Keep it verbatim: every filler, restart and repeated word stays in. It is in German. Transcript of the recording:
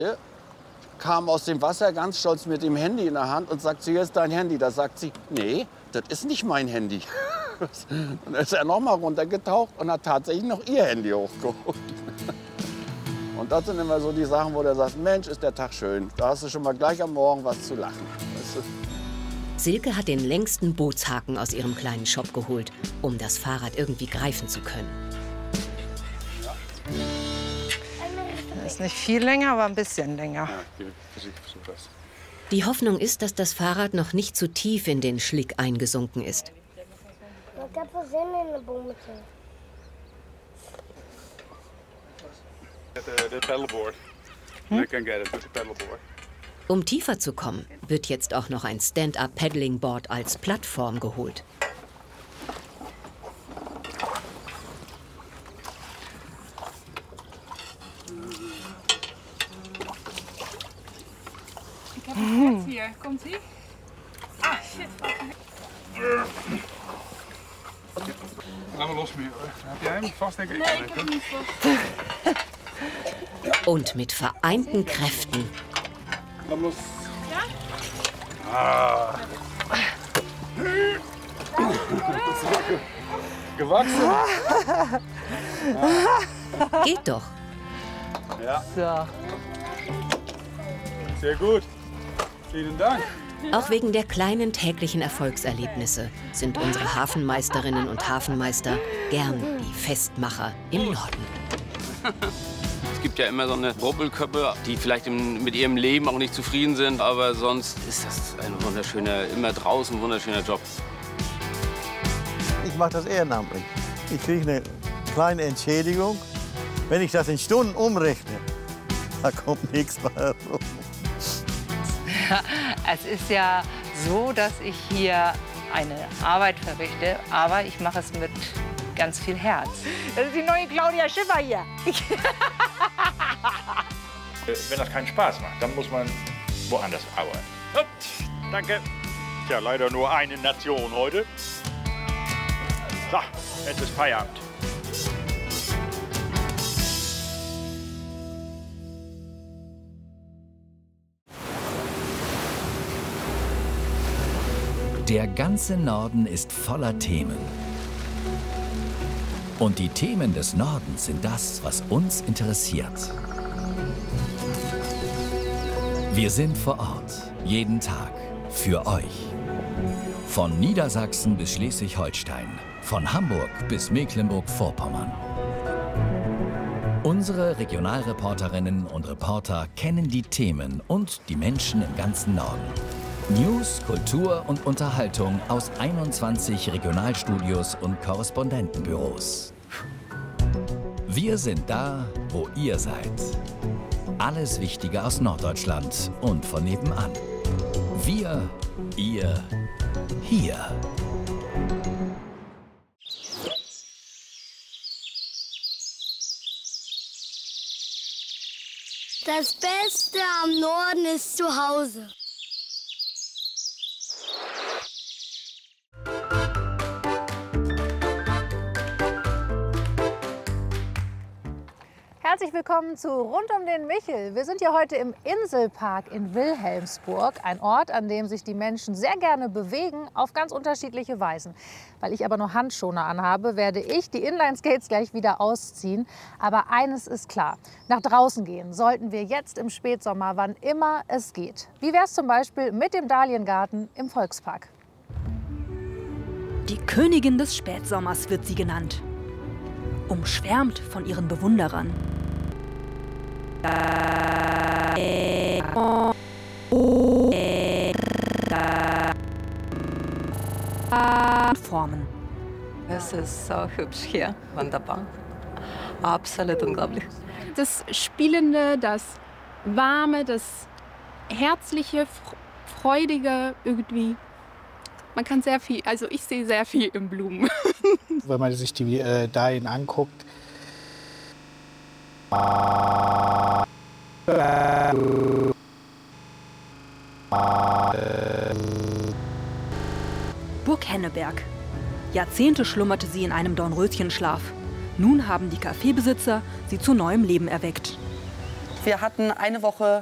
Er kam aus dem Wasser ganz stolz mit dem Handy in der Hand und sagt, hier ist dein Handy. Da sagt sie, nee, das ist nicht mein Handy. Und dann ist er noch mal runtergetaucht und hat tatsächlich noch ihr Handy hochgeholt. Und das sind immer so die Sachen, wo der sagt, Mensch, ist der Tag schön. Da hast du schon mal gleich am Morgen was zu lachen. Weißt du? Silke hat den längsten Bootshaken aus ihrem kleinen Shop geholt, um das Fahrrad irgendwie greifen zu können. Ist nicht viel länger, aber ein bisschen länger. Die Hoffnung ist, dass das Fahrrad noch nicht zu tief in den Schlick eingesunken ist. Hm? Um tiefer zu kommen, wird jetzt auch noch ein Stand-up-Paddling-Board als Plattform geholt. Ik heb een kat hier. Komt ie? Ah, shit. Laat me los, meer. Heb jij hem vast, denk ik? Nee, ik heb hem niet vast. Und mit vereinten Kräften. Laat me los. Ja? Ah. Gewachsen. Ah. Geht doch. Ja. So. Sehr gut. Vielen Dank. Auch wegen der kleinen täglichen Erfolgserlebnisse sind unsere Hafenmeisterinnen und Hafenmeister gern die Festmacher im Norden. Es gibt ja immer so eine Ruppelköppe, die vielleicht im, mit ihrem Leben auch nicht zufrieden sind, aber sonst ist das ein wunderschöner, immer draußen wunderschöner Job. Ich mache das ehrenamtlich. Ich kriege eine kleine Entschädigung. Wenn ich das in Stunden umrechne, da kommt nichts mehr herum. Es ist ja so, dass ich hier eine Arbeit verrichte, aber ich mache es mit ganz viel Herz. Das ist die neue Claudia Schiffer hier. Wenn das keinen Spaß macht, dann muss man woanders arbeiten. Ups, danke. Tja, leider nur eine Nation heute. So, jetzt ist Feierabend. Der ganze Norden ist voller Themen. Und die Themen des Nordens sind das, was uns interessiert. Wir sind vor Ort, jeden Tag, für euch. Von Niedersachsen bis Schleswig-Holstein, von Hamburg bis Mecklenburg-Vorpommern. Unsere Regionalreporterinnen und Reporter kennen die Themen und die Menschen im ganzen Norden. News, Kultur und Unterhaltung aus einundzwanzig Regionalstudios und Korrespondentenbüros. Wir sind da, wo ihr seid. Alles Wichtige aus Norddeutschland und von nebenan. Wir, ihr, hier. Das Beste am Norden ist zu Hause. Herzlich willkommen zu Rund um den Michel. Wir sind ja heute im Inselpark in Wilhelmsburg, ein Ort, an dem sich die Menschen sehr gerne bewegen, auf ganz unterschiedliche Weisen. Weil ich aber nur Handschoner anhabe, werde ich die Inlineskates gleich wieder ausziehen. Aber eines ist klar, nach draußen gehen sollten wir jetzt im Spätsommer, wann immer es geht. Wie wäre es zum Beispiel mit dem Dahliengarten im Volkspark? Die Königin des Spätsommers wird sie genannt. Umschwärmt von ihren Bewunderern. Formen. Es ist so hübsch hier, wunderbar. Absolut unglaublich. Das Spielende, das Warme, das Herzliche, Freudige irgendwie. Man kann sehr viel, also ich sehe sehr viel in Blumen. Wenn man sich die äh, Dahlien anguckt. Burg Henneberg. Jahrzehnte schlummerte sie in einem Dornröschenschlaf. Nun haben die Kaffeebesitzer sie zu neuem Leben erweckt. Wir hatten eine Woche